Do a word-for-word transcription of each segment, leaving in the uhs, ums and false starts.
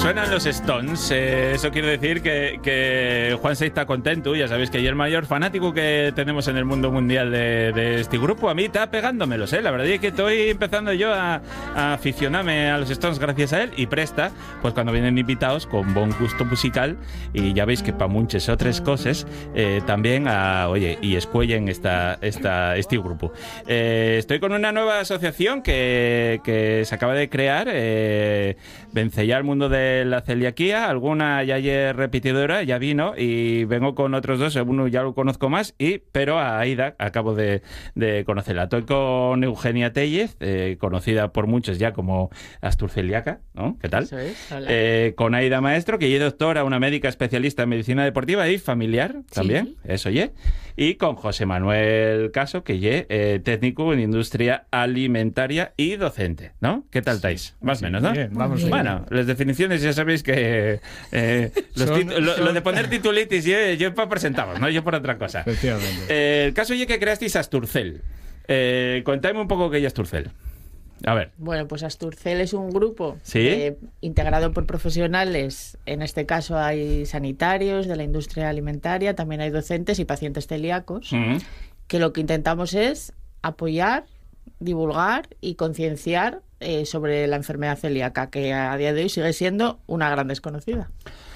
Suenan los Stones, eh, eso quiere decir que, que Juanse está contento. Ya sabéis que yo el mayor fanático que tenemos en el mundo mundial de, de este grupo, a mí está pegándomelos, ¿eh? La verdad es que estoy empezando yo a, a aficionarme a los Stones gracias a él, y presta, pues cuando vienen invitados con buen gusto musical, y ya veis que para muchas otras cosas eh, también, a, oye, y escuellen esta, esta, este grupo. Eh, estoy con una nueva asociación que, que se acaba de crear, eh, Vencellar al mundo de la celiaquía. Alguna ya es repetidora, ya vino, y vengo con otros dos, uno ya lo conozco más, y pero a Aida acabo de, de conocerla. Estoy con Eugenia Tellez, eh, conocida por muchos ya como Asturceliaca, ¿no? ¿Qué tal? Eso es, hola. Eh, con Aida Maestro, que es doctora, una médica especialista en medicina deportiva y familiar también, Sí. eso ye. Y con José Manuel Caso, que ye eh, técnico en industria alimentaria y docente, ¿no? ¿Qué tal estáis? Más o menos, ¿no? Bien, vamos Bueno, bien. las definiciones ya sabéis que eh, los Son- titu- lo, son- lo de poner titulitis yo, yo para presentaros, no yo por otra cosa. Efectivamente. Eh, el caso es que creasteis Asturcel. Eh, contadme un poco qué es Asturcel. A ver. Bueno, pues Asturcel es un grupo ¿Sí? eh, integrado por profesionales. En este caso hay sanitarios de la industria alimentaria, también hay docentes y pacientes celíacos, Mm. que lo que intentamos es apoyar, divulgar y concienciar eh, sobre la enfermedad celíaca, que a día de hoy sigue siendo una gran desconocida.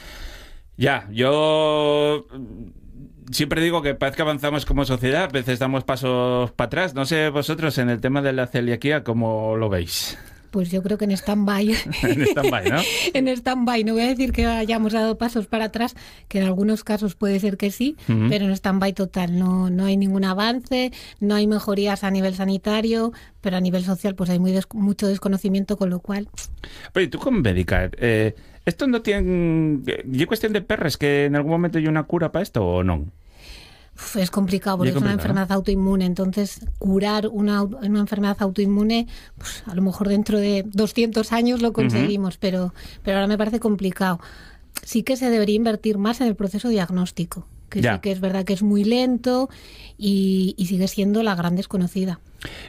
Ya, yo mm, siempre digo que parece que avanzamos como sociedad, a veces damos pasos para atrás. No sé vosotros en el tema de la celiaquía cómo lo veis. Pues yo creo que en stand-by. En stand-by, ¿no? En stand-by. No voy a decir que hayamos dado pasos para atrás, que en algunos casos puede ser que sí, Ujú. pero en stand-by total. No, no hay ningún avance, no hay mejorías a nivel sanitario, pero a nivel social pues hay muy des- mucho desconocimiento, con lo cual... Pero ¿y tú como médica? Eh, ¿Esto no tiene... ¿Y cuestión de perres que en algún momento hay una cura para esto o no? Uf, es complicado porque Y es es una complicado, enfermedad autoinmune, entonces curar una, au- una enfermedad autoinmune, pues a lo mejor dentro de doscientos años lo conseguimos, pero, pero ahora me parece complicado. Sí que se debería invertir más en el proceso diagnóstico, que Ya. sí que es verdad que es muy lento y, y sigue siendo la gran desconocida.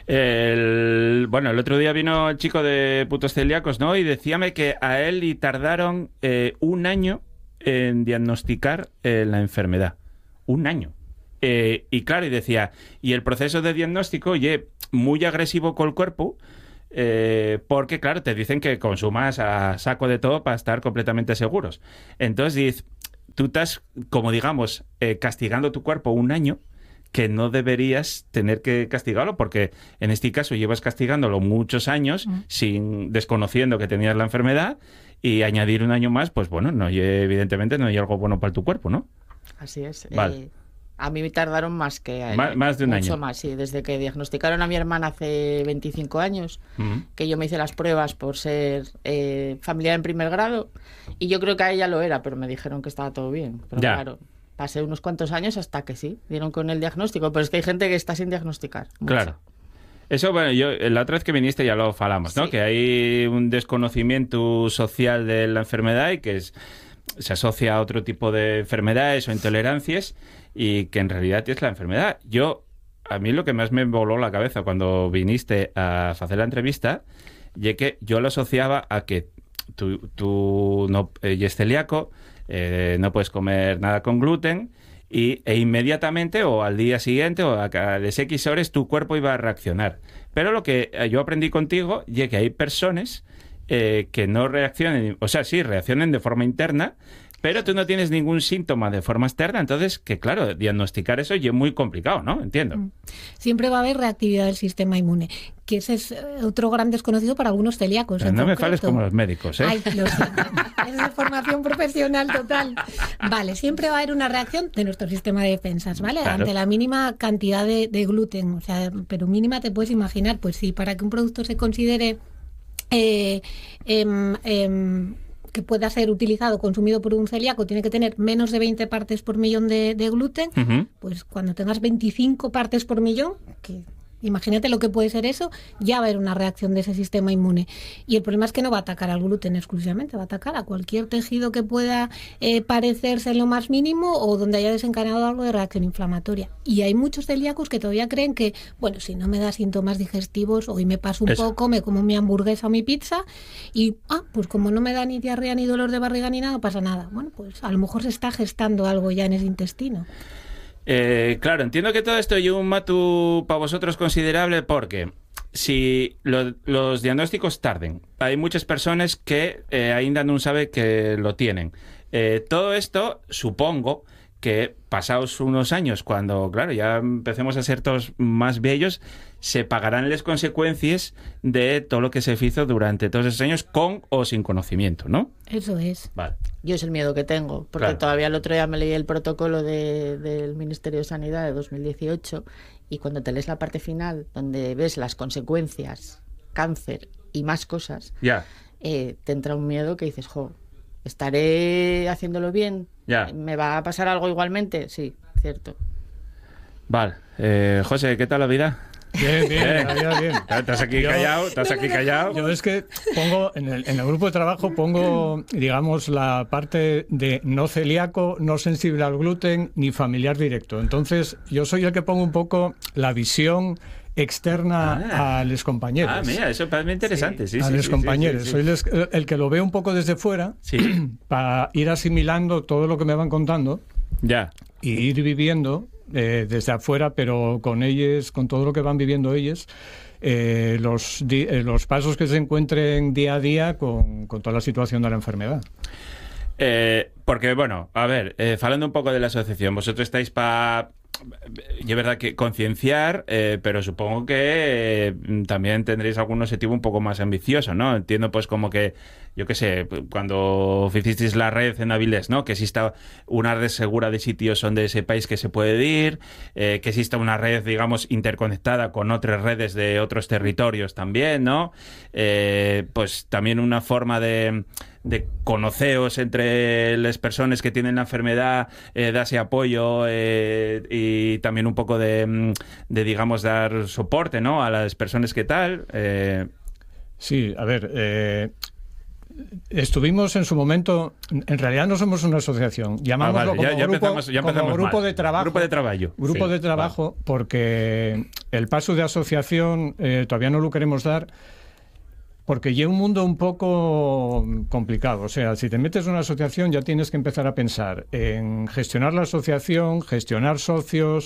El, bueno, el otro día vino el chico de Putos Celíacos, ¿no? Y decíame que a él y tardaron eh, un año en diagnosticar eh, la enfermedad. Un año. Eh, y claro, y decía, y el proceso de diagnóstico, oye, muy agresivo con el cuerpo, eh, porque claro, te dicen que consumas a saco de todo para estar completamente seguros. Entonces, dices, tú estás, como digamos, eh, castigando tu cuerpo un año, que no deberías tener que castigarlo, porque en este caso llevas castigándolo muchos años, Mm. sin desconociendo que tenías la enfermedad, y añadir un año más, pues bueno, no, y evidentemente no hay algo bueno para tu cuerpo, ¿no? Así es. Vale. Eh, a mí me tardaron más que a él. Más- más de un Mucho año. más, sí. Desde que diagnosticaron a mi hermana hace veinticinco años, Ujú. que yo me hice las pruebas por ser eh, familiar en primer grado, y yo creo que a ella lo era, pero me dijeron que estaba todo bien. Pero Ya. claro, pasé unos cuantos años hasta que sí, dieron con el diagnóstico, pero es que hay gente que está sin diagnosticar. mucha. Claro. Eso, bueno, yo la otra vez que viniste ya lo falamos, ¿no? Sí. Que hay un desconocimiento social de la enfermedad y que es- se asocia a otro tipo de enfermedades o intolerancias, y que en realidad es la enfermedad. Yo, a mí lo que más me voló la cabeza cuando viniste a hacer la entrevista, y que yo lo asociaba a que tú, tú no eh, y es celíaco, eh, no puedes comer nada con gluten, y, e inmediatamente o al día siguiente o a cada X horas tu cuerpo iba a reaccionar. Pero lo que eh, yo aprendí contigo es que hay personas eh, que no reaccionen, o sea, sí, reaccionen de forma interna, pero tú no tienes ningún síntoma de forma externa, entonces, que claro, diagnosticar eso ya es muy complicado, ¿no? Entiendo. Siempre va a haber reactividad del sistema inmune, que ese es eh, otro gran desconocido para algunos celíacos. Pero en no me concreto. fales como los médicos, ¿eh? Ay, lo siento. Es de formación profesional total. Vale, siempre va a haber una reacción de nuestro sistema de defensas, ¿vale? Claro. Ante la mínima cantidad de, de gluten, o sea, pero mínima te puedes imaginar, pues sí, para que un producto se considere eh, em, em, que pueda ser utilizado, consumido por un celíaco, tiene que tener menos de veinte partes por millón de, de gluten, Ujú. pues cuando tengas veinticinco partes por millón, que Imagínate lo que puede ser eso, ya va a haber una reacción de ese sistema inmune. Y el problema es que no va a atacar al gluten exclusivamente, va a atacar a cualquier tejido que pueda eh, parecerse en lo más mínimo o donde haya desencadenado algo de reacción inflamatoria. Y hay muchos celíacos que todavía creen que, bueno, si no me da síntomas digestivos, hoy me paso un eso. poco, me como mi hamburguesa o mi pizza y, ah, pues como no me da ni diarrea ni dolor de barriga ni nada, no pasa nada. Bueno, pues a lo mejor se está gestando algo ya en ese intestino. Eh, claro, entiendo que todo esto es un matu para vosotros considerable porque si lo, los diagnósticos tarden, hay muchas personas que eh, ainda no saben que lo tienen. Eh, todo esto, supongo que pasados unos años, cuando, claro, ya empecemos a ser todos más viejos, se pagarán las consecuencias de todo lo que se hizo durante todos esos años con o sin conocimiento, ¿no? Eso es. Vale. Yo es el miedo que tengo, porque claro. todavía el otro día me leí el protocolo de, del Ministerio de Sanidad de dos mil dieciocho y cuando te lees la parte final, donde ves las consecuencias, cáncer y más cosas, yeah. eh, te entra un miedo que dices, jo, ¿estaré haciéndolo bien? Yeah. ¿Me va a pasar algo igualmente? Sí, cierto. Vale. Eh, José, ¿qué tal la vida? Bien, bien, eh, la vida bien. Estás aquí yo, callado, estás aquí callado. Yo es que pongo, en el, en el grupo de trabajo pongo, digamos, la parte de no celíaco, no sensible al gluten, ni familiar directo. Entonces, yo soy el que pongo un poco la visión externa ah, a los compañeros. Ah, mira, eso para mí interesante. Sí, sí, sí, a sí, los sí, compañeros. Sí, sí, sí. Soy les, el que lo ve un poco desde fuera sí. para ir asimilando todo lo que me van contando ya. y ir viviendo eh, desde afuera, pero con ellos, con todo lo que van viviendo ellos, eh, los, di, eh, los pasos que se encuentren día a día con, con toda la situación de la enfermedad. Eh, porque, bueno, a ver, eh, hablando un poco de la asociación, vosotros estáis para... Y es verdad que concienciar, eh, pero supongo que eh, también tendréis algún objetivo un poco más ambicioso, ¿no? Entiendo pues como que, yo qué sé, cuando hicisteis la red en Avilés, ¿no? Que exista una red segura de sitios donde sepáis que se puede ir, eh, que exista una red, digamos, interconectada con otras redes de otros territorios también, ¿no? Eh, pues también una forma de... de conoceos entre las personas que tienen la enfermedad, eh, darse apoyo eh, y también un poco de, de, digamos, dar soporte, ¿no? A las personas que tal. Eh... Sí, a ver, eh, estuvimos en su momento, en realidad no somos una asociación, llamámoslo ah, vale. como, ya, ya grupo, empezamos, ya como grupo mal. de trabajo. Grupo de trabajo. Grupo sí, de trabajo, vale. Porque el paso de asociación eh, todavía no lo queremos dar. Porque lleva un mundo un poco complicado. O sea, si te metes en una asociación ya tienes que empezar a pensar en gestionar la asociación, gestionar socios.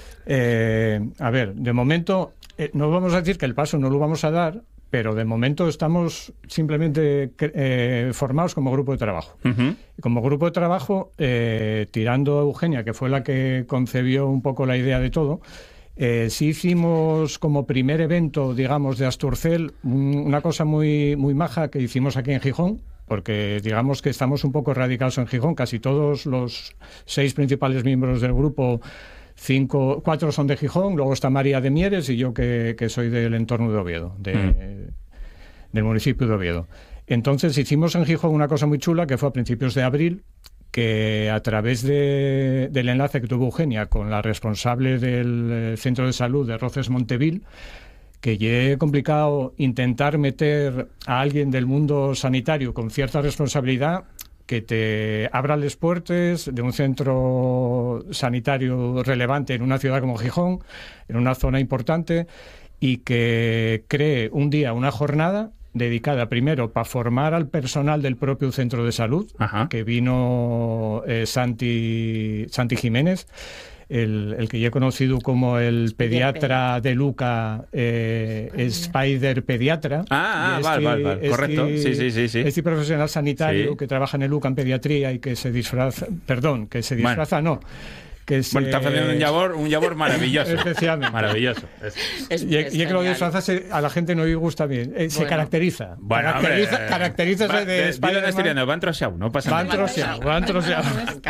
Eh, a ver, de momento, eh, no vamos a decir que el paso no lo vamos a dar, pero de momento estamos simplemente eh, formados como grupo de trabajo. Uh-huh. Como grupo de trabajo, eh, tirando a Eugenia, que fue la que concebió un poco la idea de todo, Eh, sí hicimos como primer evento, digamos, de Asturcel, un, una cosa muy, muy maja que hicimos aquí en Gijón, porque digamos que estamos un poco radicados en Gijón, casi todos los seis principales miembros del grupo, cinco, cuatro son de Gijón, luego está María de Mieres y yo que, que soy del entorno de Oviedo, de, mm. del municipio de Oviedo. Entonces hicimos en Gijón una cosa muy chula que fue a principios de abril, que a través de, del enlace que tuvo Eugenia con la responsable del Centro de Salud de Roces Montevil, que ya es complicado intentar meter a alguien del mundo sanitario con cierta responsabilidad que te abra las puertas de un centro sanitario relevante en una ciudad como Gijón, en una zona importante, y que cree un día una jornada dedicada primero para formar al personal del propio centro de salud. Ajá. Que vino eh, Santi, Santi Jiménez, el, el que yo he conocido como el pediatra de Luca, eh, Spider Pediatra. Ah, ah este, vale, vale, vale. Correcto. Este, sí, sí, sí, sí. Este profesional sanitario sí. que trabaja en el Luca en pediatría y que se disfraza, perdón, que se disfraza, bueno. no. Que se... Bueno, está haciendo un labor, un labor maravilloso. Especialmente. Maravilloso. Es, es, y es y que lo disfraza a la gente no le gusta bien. Eh, se bueno. caracteriza. Bueno, caracteriza, hombre, caracteriza va, de, de Spider-Man. Van troseado, no pasa van nada. Troseado, van troseado.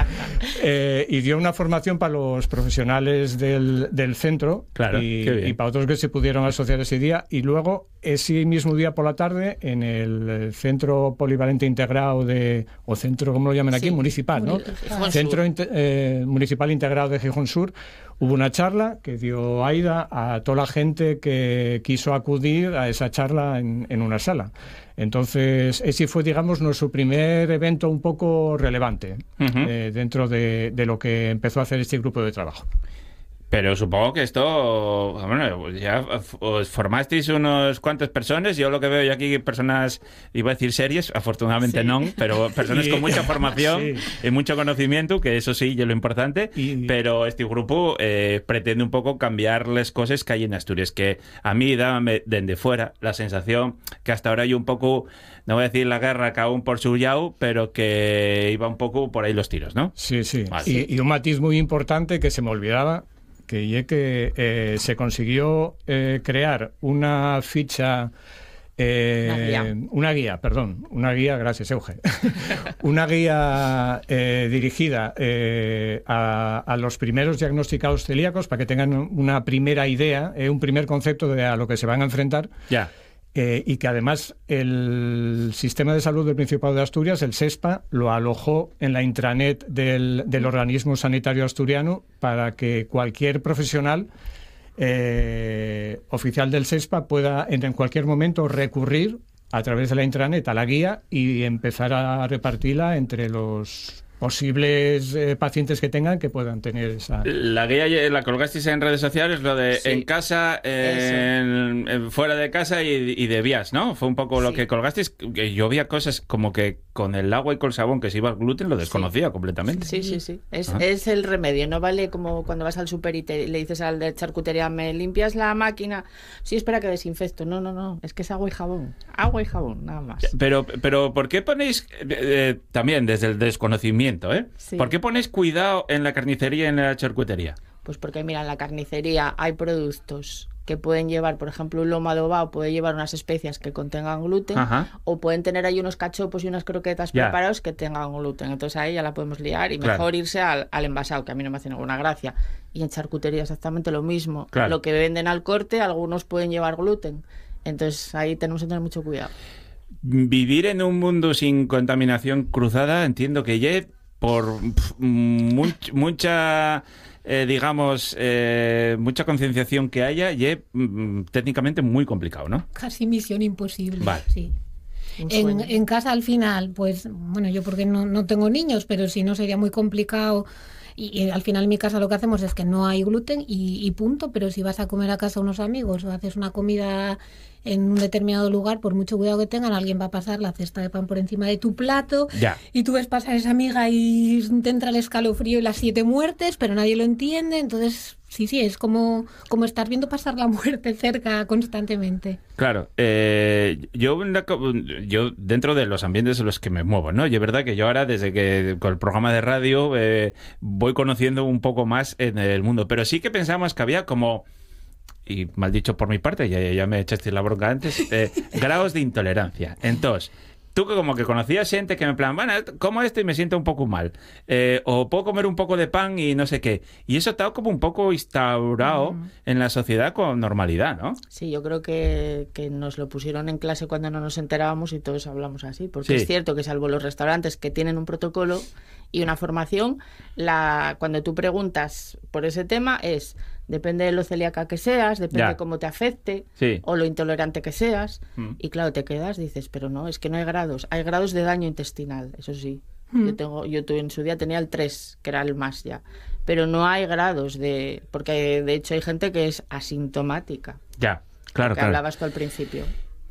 eh, y dio una formación para los profesionales del, del centro claro, y, y para otros que se pudieron asociar ese día. Y luego ese mismo día por la tarde en el Centro Polivalente Integrado de, o centro, ¿cómo lo llaman aquí? Sí. Municipal, ¿no? Gijón Centro eh, Municipal Integrado de Gijón Sur, hubo una charla que dio Aida a toda la gente que quiso acudir a esa charla en, en una sala. Entonces, ese fue, digamos, nuestro primer evento un poco relevante uh-huh. eh, dentro de, de lo que empezó a hacer este grupo de trabajo. Pero supongo que esto, bueno, ya os formasteis unos cuantas personas. Yo lo que veo yo aquí, personas, iba a decir series, afortunadamente sí. no, pero personas con mucha formación sí. y mucho conocimiento, que eso sí, es lo importante. Y... Pero este grupo eh, pretende un poco cambiar las cosas que hay en Asturias, que a mí daba desde fuera la sensación que hasta ahora hay un poco, no voy a decir la guerra cada uno por su lado, pero que iba un poco por ahí los tiros, ¿no? Sí, sí. Vale. Y, y un matiz muy importante que se me olvidaba, que ya que eh, se consiguió eh, crear una ficha, eh, una, guía. una guía, perdón, una guía, gracias Euge, una guía eh, dirigida eh, a, a los primeros diagnosticados celíacos para que tengan una primera idea, eh, un primer concepto de a lo que se van a enfrentar. Ya. Yeah. Eh, y que además el Sistema de Salud del Principado de Asturias, el SESPA, lo alojó en la intranet del, del organismo sanitario asturiano para que cualquier profesional eh, oficial del SESPA pueda en, en cualquier momento recurrir a través de la intranet a la guía y empezar a repartirla entre los posibles eh, pacientes que tengan que puedan tener esa... La guía la colgasteis en redes sociales, lo de sí. en casa, en, en, fuera de casa y, y de vías, ¿no? Fue un poco sí. lo que colgasteis. Yo veía cosas como que con el agua y con el sabón que se iba al gluten lo desconocía sí. completamente. Sí, sí, sí. Es, ah. es el remedio. No vale como cuando vas al súper y te, le dices al de charcutería, ¿me limpias la máquina? Sí, espera que desinfecto. No, no, no. Es que es agua y jabón. Agua y jabón, nada más. Pero, pero ¿por qué ponéis, eh, también desde el desconocimiento, ¿eh? Sí. ¿Por qué ponéis cuidado en la carnicería y en la charcutería? Pues porque, mira, en la carnicería hay productos que pueden llevar, por ejemplo, un lomo adobado puede llevar unas especias que contengan gluten. Ajá. O pueden tener ahí unos cachopos y unas croquetas ya. preparados que tengan gluten. Entonces ahí ya la podemos liar y claro. mejor irse al, al envasado, que a mí no me hace ninguna gracia. Y en charcutería exactamente lo mismo. Claro. Lo que venden al corte, algunos pueden llevar gluten. Entonces ahí tenemos que tener mucho cuidado. Vivir en un mundo sin contaminación cruzada, entiendo que ya por much, mucha, eh, digamos, eh, mucha concienciación que haya, y es mm, técnicamente muy complicado, ¿no? Casi misión imposible. Vale. Sí. En, en casa al final, pues, bueno, yo porque no, no tengo niños, pero si no sería muy complicado. Y, y al final en mi casa lo que hacemos es que no hay gluten y, y punto, pero si vas a comer a casa a unos amigos o haces una comida en un determinado lugar, por mucho cuidado que tengan, alguien va a pasar la cesta de pan por encima de tu plato ya. y tú ves pasar a esa amiga y te entra el escalofrío y las siete muertes, pero nadie lo entiende, entonces sí, sí, es como, como estar viendo pasar la muerte cerca constantemente. Claro, eh, yo, yo dentro de los ambientes en los que me muevo, ¿no? Y es verdad que yo ahora, desde que con el programa de radio, eh, voy conociendo un poco más en el mundo, pero sí que pensamos que había como... y mal dicho por mi parte, ya, ya me echaste la bronca antes, eh, grados de intolerancia. Entonces, tú que como que conocías gente que me plan, bueno, como esto y me siento un poco mal, eh, o puedo comer un poco de pan y no sé qué, y eso está como un poco instaurado mm. en la sociedad con normalidad, ¿no? Sí, yo creo que, que nos lo pusieron en clase cuando no nos enterábamos y todos hablamos así, porque sí. es cierto que salvo los restaurantes que tienen un protocolo y una formación, la cuando tú preguntas por ese tema es... depende de lo celíaca que seas, depende de cómo te afecte, sí. o lo intolerante que seas. Mm. Y claro, te quedas, dices, pero no, es que no hay grados. Hay grados de daño intestinal, eso sí. Mm. Yo tengo, yo tuve, en su día tenía el tres, que era el más ya. Pero no hay grados de... porque de hecho hay gente que es asintomática. Ya, claro, que claro. hablabas tú al principio.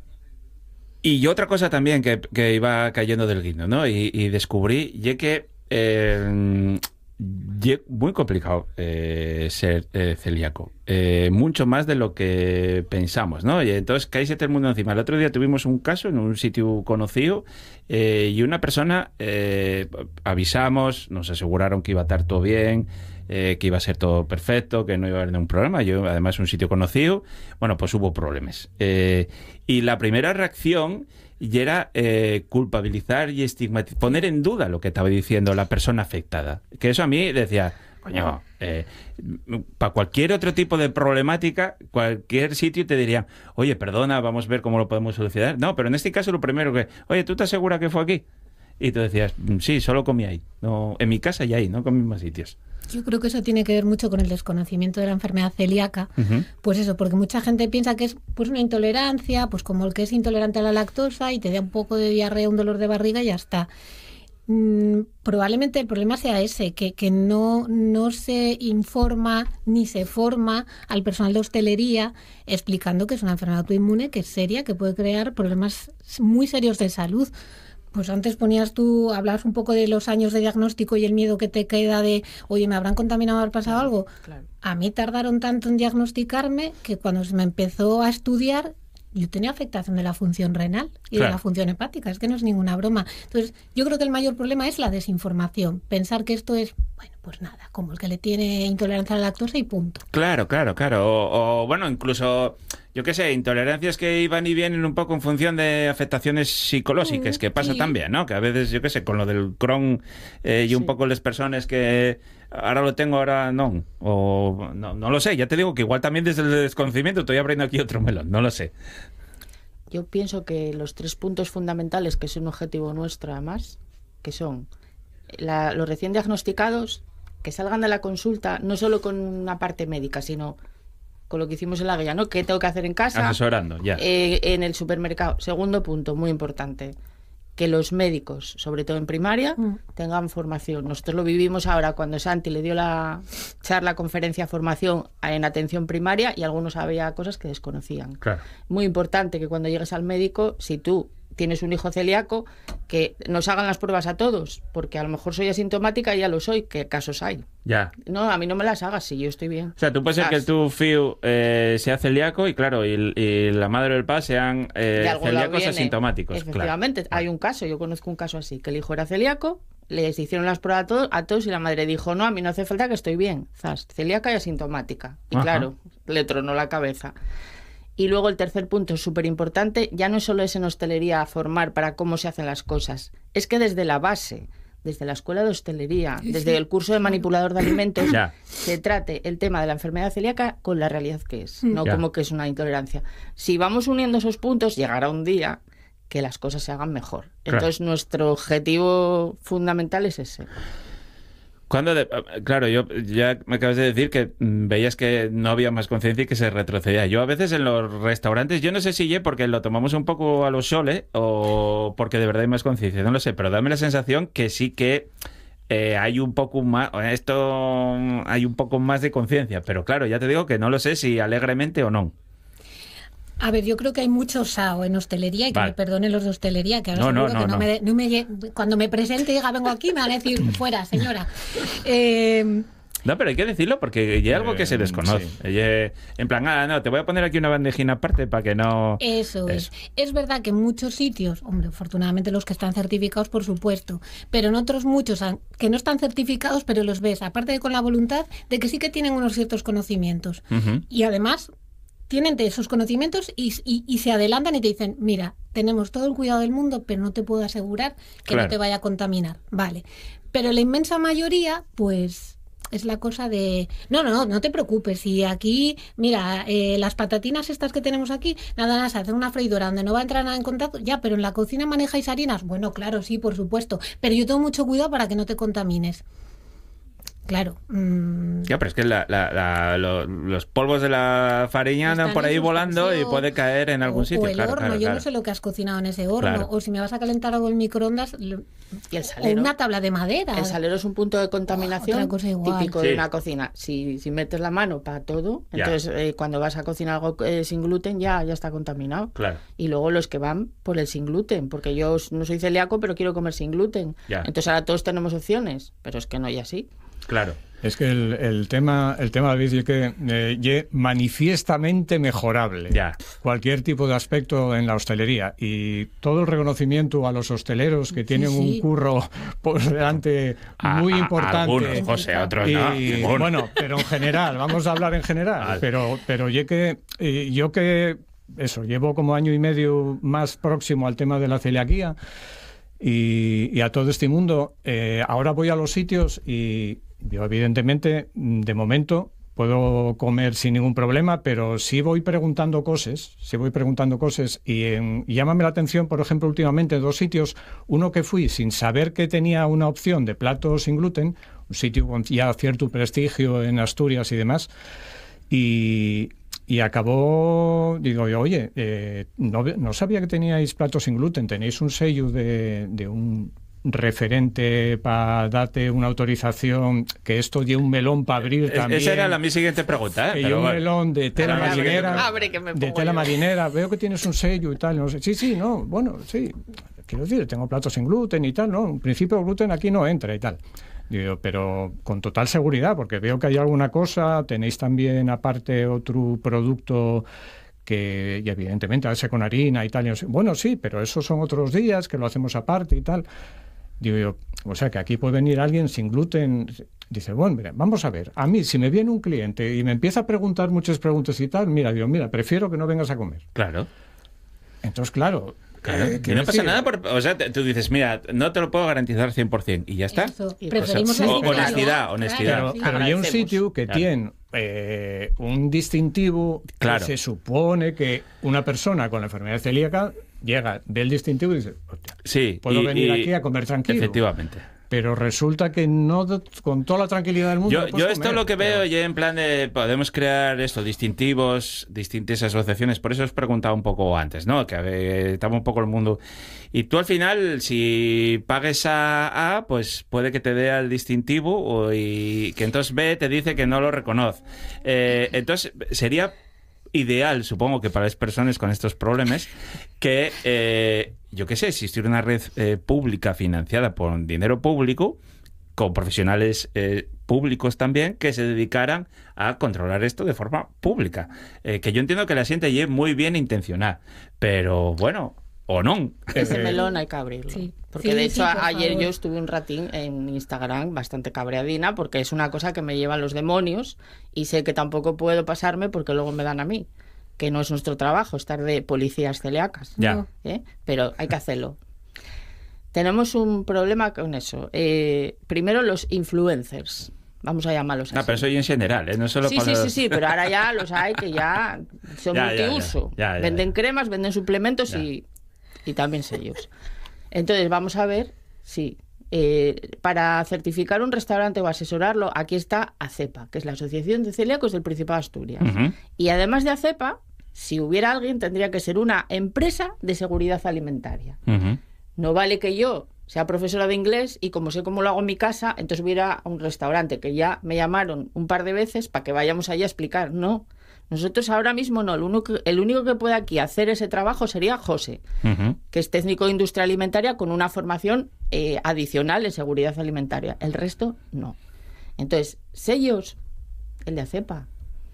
Y otra cosa también que, que iba cayendo del guindo, ¿no? Y, y descubrí, ya que... Eh, muy complicado eh, ser eh, celíaco, eh, mucho más de lo que pensamos, ¿no? Y entonces caíse todo el mundo encima. El otro día tuvimos un caso en un sitio conocido eh, y una persona eh, avisamos, nos aseguraron que iba a estar todo bien, eh, que iba a ser todo perfecto, que no iba a haber ningún problema. Yo, además, un sitio conocido, bueno, pues hubo problemas. Eh, y la primera reacción y era eh, culpabilizar y estigmatizar, poner en duda lo que estaba diciendo la persona afectada. Que eso a mí decía, coño, eh, para cualquier otro tipo de problemática, cualquier sitio te dirían, oye, perdona, vamos a ver cómo lo podemos solucionar. No, pero en este caso lo primero que, oye, ¿tú te aseguras que fue aquí? Y tú decías, sí, solo comí ahí. No, en mi casa y ahí, no comí en más sitios. Yo creo que eso tiene que ver mucho con el desconocimiento de la enfermedad celíaca. Uh-huh. Pues eso, porque mucha gente piensa que es pues una intolerancia, pues como el que es intolerante a la lactosa y te da un poco de diarrea, un dolor de barriga y ya está. Mm, probablemente el problema sea ese, que, que no, no se informa ni se forma al personal de hostelería explicando que es una enfermedad autoinmune, que es seria, que puede crear problemas muy serios de salud. Pues antes ponías tú, hablabas un poco de los años de diagnóstico y el miedo que te queda de, oye, ¿me habrán contaminado, haber pasado algo? Claro. A mí tardaron tanto en diagnosticarme que cuando se me empezó a estudiar, yo tenía afectación de la función renal y claro. de la función hepática, es que no es ninguna broma. Entonces, yo creo que el mayor problema es la desinformación, pensar que esto es, bueno, pues nada, como el que le tiene intolerancia a la lactosa y punto. Claro, claro, claro. O, o bueno, incluso, yo qué sé, intolerancias que iban y vienen un poco en función de afectaciones psicológicas, que pasa sí. también, ¿no? Que a veces, yo qué sé, con lo del Crohn eh, y sí. un poco las personas que ahora lo tengo, ahora no. O no, no lo sé, ya te digo que igual también desde el desconocimiento estoy abriendo aquí otro melón, no lo sé. Yo pienso que los tres puntos fundamentales, que es un objetivo nuestro además, que son la, los recién diagnosticados, que salgan de la consulta no solo con una parte médica, sino con lo que hicimos en la guía, ¿no? ¿Qué tengo que hacer en casa? Asesorando, ya. Eh, en el supermercado. Segundo punto, muy importante, que los médicos, sobre todo en primaria, mm. tengan formación. Nosotros lo vivimos ahora cuando Santi le dio la charla, conferencia, formación en atención primaria y algunos había cosas que desconocían. Claro. Muy importante que cuando llegues al médico, si tú tienes un hijo celíaco, que nos hagan las pruebas a todos, porque a lo mejor soy asintomática y ya lo soy, ¿qué casos hay? Ya. No, a mí no me las hagas si yo estoy bien. O sea, tú puedes ser que tu fiu eh, sea celíaco y claro, y, y la madre del pa sean eh, celíacos asintomáticos. Efectivamente, claro. Hay un caso, yo conozco un caso así, que el hijo era celíaco, les hicieron las pruebas a todos, a todos y la madre dijo, no, a mí no hace falta, que estoy bien, zas, celíaca y asintomática. Y Ajá. claro, le tronó la cabeza. Y luego el tercer punto es súper importante, ya no solo es en hostelería formar para cómo se hacen las cosas, es que desde la base, desde la escuela de hostelería, sí, desde sí. el curso de manipulador de alimentos, ya. se trate el tema de la enfermedad celíaca con la realidad que es, no ya. como que es una intolerancia. Si vamos uniendo esos puntos, llegará un día que las cosas se hagan mejor. Claro. Entonces nuestro objetivo fundamental es ese. Cuando de, claro, yo ya me acabas de decir que veías que no había más conciencia y que se retrocedía. Yo a veces en los restaurantes, yo no sé si es porque lo tomamos un poco a los soles o porque de verdad hay más conciencia, no lo sé, pero dame la sensación que sí que eh, hay un poco más, esto hay un poco más de conciencia, pero claro, ya te digo que no lo sé si alegremente o no. A ver, yo creo que hay mucho S A O en hostelería y que vale. me perdonen los de hostelería, que ahora no, seguro no, no, que no, no. Me, no me cuando me presente y diga vengo aquí me van a decir fuera, señora. Eh, no, pero hay que decirlo porque hay algo que se desconoce. Sí. En plan, ah, no, te voy a poner aquí una bandejina aparte para que no... Eso, Eso es. Es verdad que en muchos sitios, hombre, afortunadamente los que están certificados, por supuesto, pero en otros muchos que no están certificados, pero los ves, aparte de con la voluntad de que sí que tienen unos ciertos conocimientos. Uh-huh. Y además... tienen esos conocimientos y, y, y se adelantan y te dicen, mira, tenemos todo el cuidado del mundo, pero no te puedo asegurar que claro. no te vaya a contaminar. Vale. Pero la inmensa mayoría, pues, es la cosa de, no, no, no, no te preocupes. Y aquí, mira, eh, las patatinas estas que tenemos aquí, nada más hacer una freidora donde no va a entrar nada en contacto, ya, pero en la cocina manejáis harinas. Bueno, claro, sí, por supuesto. Pero yo tengo mucho cuidado para que no te contamines. Claro. Mmm... Ya, pero es que la, la, la, lo, los polvos de la farina andan por ahí volando y puede caer en algún o, sitio. O el claro, horno, claro, yo claro. no sé lo que has cocinado en ese horno. Claro. O si me vas a calentar algo en microondas, y el salero, o una tabla de madera. El salero es un punto de contaminación oh, otra cosa igual. típico sí. de una cocina. Si, si metes la mano para todo, ya. entonces eh, cuando vas a cocinar algo eh, sin gluten ya, ya está contaminado. Claro. Y luego los que van por el sin gluten, porque yo no soy celíaco, pero quiero comer sin gluten. Ya. Entonces ahora todos tenemos opciones, pero es que no hay así. Claro. Es que el, el tema, el tema es que eh, ye manifiestamente mejorable. Ya. Cualquier tipo de aspecto en la hostelería y todo el reconocimiento a los hosteleros que tienen sí, sí. un curro por delante muy a, importante. A algunos, José, a otros y, no. Bueno, pero en general, vamos a hablar en general. Vale. Pero, pero ye que eh, yo que eso llevo como año y medio más próximo al tema de la celiaquía y, y a todo este mundo. Eh, ahora voy a los sitios y yo evidentemente, de momento, puedo comer sin ningún problema, pero sí voy preguntando cosas, sí voy preguntando cosas y, en, y llámame la atención, por ejemplo, últimamente dos sitios, uno que fui sin saber que tenía una opción de platos sin gluten, un sitio con ya cierto prestigio en Asturias y demás, y, y acabó, digo yo, oye, eh, no, no sabía que teníais platos sin gluten, tenéis un sello de, de un referente para darte una autorización, que esto lleva un melón para abrir es, también. Esa era la mi siguiente pregunta, ¿eh? Que un melón de tela Abre, marinera, abre, que me de pongo tela yo. marinera, veo que tienes un sello y tal, no sé. Sí, sí, no, bueno, sí, quiero decir, tengo platos sin gluten y tal, no, en principio el gluten aquí no entra y tal. Digo, pero con total seguridad, porque veo que hay alguna cosa, tenéis también aparte otro producto que, y evidentemente, hace con harina y tal, y no sé. Bueno, sí, pero esos son otros días que lo hacemos aparte y tal. Digo yo, o sea, que aquí puede venir alguien sin gluten. Dice, bueno, mira, vamos a ver. A mí, si me viene un cliente y me empieza a preguntar muchas preguntas y tal, mira, digo, mira, prefiero que no vengas a comer. Claro. Entonces, claro... Claro, eh, que no pasa decir, nada, por, o sea, te- tú dices, mira, no te lo puedo garantizar cien por ciento y ya está. Eso, Y preferimos pues, O- así, honestidad, claro. honestidad. Pero, Sí. pero hay un Agradecemos. sitio que Claro. tiene eh, un distintivo Claro. que se supone que una persona con la enfermedad celíaca llega, ve el distintivo y dice, hostia, Sí. puedo y- venir y- aquí a comer tranquilo. Efectivamente. Pero resulta que no de- con toda la tranquilidad del mundo. Yo, lo puedes yo esto comer, lo que pero- veo ya en plan de podemos crear esto, distintivos, distintas asociaciones, por eso os preguntaba un poco antes, ¿no? Que eh, estaba un poco el mundo. Y tú al final, si pagues a A, pues puede que te dé al distintivo o, y que entonces B te dice que no lo reconoce. Eh, entonces sería ideal, supongo que para las personas con estos problemas, que, eh, yo qué sé, existir una red eh, pública financiada por dinero público, con profesionales eh, públicos también, que se dedicaran a controlar esto de forma pública. Eh, que yo entiendo que la gente lleve muy bien intencionada, pero bueno, o no. Ese Eh, melón hay que abrirlo. Sí. Porque Sí, de sí, hecho por ayer favor. yo estuve un ratín en Instagram bastante cabreadina porque es una cosa que me llevan los demonios y sé que tampoco puedo pasarme porque luego me dan a mí, que no es nuestro trabajo estar de policías celíacas. Ya. No. ¿eh? Pero hay que hacerlo. Tenemos un problema con eso. Eh, primero los influencers. Vamos a llamarlos así. No, pero eso en general, ¿eh? No solo Sí, para sí, los- sí, sí, pero ahora ya los hay que ya son Ya, ya, ya. multiuso. Ya, ya, Venden ya. cremas, venden suplementos Ya. y, y también sellos. Entonces, vamos a ver, sí. eh, para certificar un restaurante o asesorarlo, aquí está ACEPA, que es la Asociación de Celíacos del Principado de Asturias. Ujú. Y además de ACEPA, si hubiera alguien, tendría que ser una empresa de seguridad alimentaria. Ujú. No vale que yo sea profesora de inglés y como sé cómo lo hago en mi casa, entonces hubiera a un restaurante que ya me llamaron un par de veces para que vayamos allí a explicar. No, nosotros ahora mismo no. El único, el único que puede aquí hacer ese trabajo sería José, Ujú. que es técnico de industria alimentaria con una formación eh, adicional en seguridad alimentaria. El resto, no. Entonces, sellos, el de ACEPA.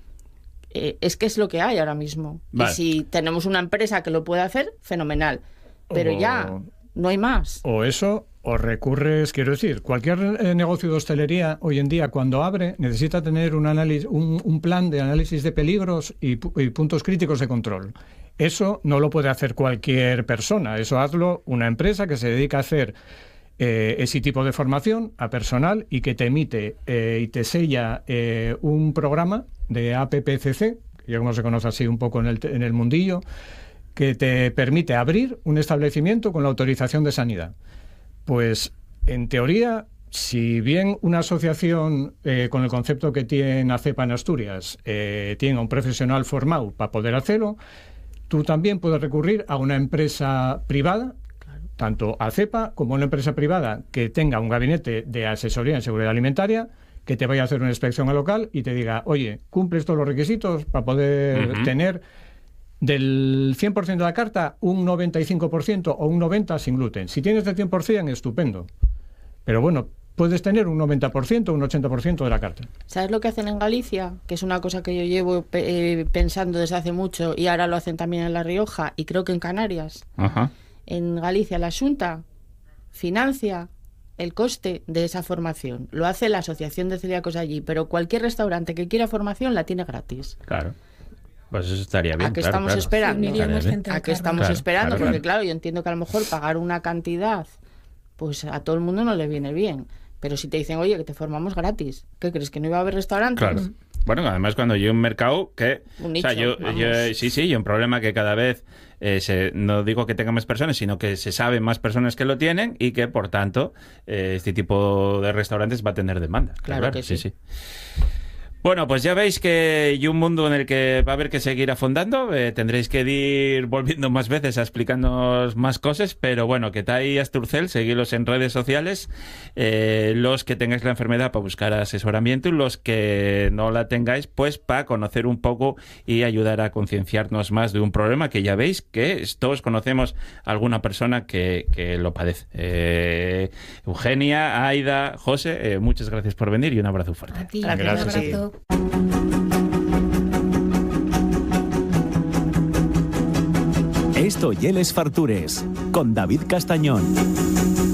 Eh, es que es lo que hay ahora mismo. Vale. Y si tenemos una empresa que lo puede hacer, fenomenal. Pero O- ya, no hay más. O eso, o recurres, quiero decir, cualquier eh, negocio de hostelería hoy en día cuando abre necesita tener un análisis, un, un plan de análisis de peligros y, pu- y puntos críticos de control. Eso no lo puede hacer cualquier persona, eso hazlo una empresa que se dedica a hacer eh, ese tipo de formación a personal y que te emite eh, y te sella eh, un programa de A P P C C, que yo como se conoce así un poco en el, te- en el mundillo, que te permite abrir un establecimiento con la autorización de sanidad. Pues, en teoría, si bien una asociación eh, con el concepto que tiene ACEPA en Asturias eh, tiene a un profesional formado para poder hacerlo, tú también puedes recurrir a una empresa privada, tanto ACEPA como una empresa privada que tenga un gabinete de asesoría en seguridad alimentaria, que te vaya a hacer una inspección al local y te diga, oye, cumples todos los requisitos para poder Ujú. tener del cien por ciento de la carta un noventa y cinco por ciento o un noventa por ciento sin gluten. Si tienes del cien por ciento, estupendo. Pero bueno, puedes tener un noventa por ciento o un ochenta por ciento de la carta. ¿Sabes lo que hacen en Galicia? Que es una cosa que yo llevo pe- eh, pensando desde hace mucho y ahora lo hacen también en La Rioja y creo que en Canarias. Ajá. En Galicia la Xunta financia el coste de esa formación. Lo hace la Asociación de Celíacos allí, pero cualquier restaurante que quiera formación la tiene gratis. Claro. Pues eso estaría bien. ¿A qué claro, estamos claro. esperando? Sí, Miriam, Estaría es bien. gente ¿A del qué carro. estamos Claro, esperando? claro, Porque claro. claro, yo entiendo que a lo mejor pagar una cantidad, pues a todo el mundo no le viene bien. Pero si te dicen, oye, que te formamos gratis, ¿qué crees? ¿Que no iba a haber restaurantes? Claro. Bueno, además cuando hay un mercado que... Un nicho, o sea, yo, yo, sí, sí, y un problema que cada vez, eh, se, no digo que tenga más personas, sino que se saben más personas que lo tienen y que, por tanto, eh, este tipo de restaurantes va a tener demanda. Claro, claro que sí. sí, sí. Bueno, pues ya veis que hay un mundo en el que va a haber que seguir afondando. Eh, tendréis que ir volviendo más veces a explicarnos más cosas, pero bueno, que Tai y Asturcell, seguidlos en redes sociales. Eh, los que tengáis la enfermedad para buscar asesoramiento y los que no la tengáis, pues para conocer un poco y ayudar a concienciarnos más de un problema que ya veis que todos conocemos a alguna persona que, que lo padece. Eh, Eugenia, Aida, José, eh, muchas gracias por venir y un abrazo fuerte. A ti, gracias. Un abrazo. Esto y Les Fartures, con David Castañón.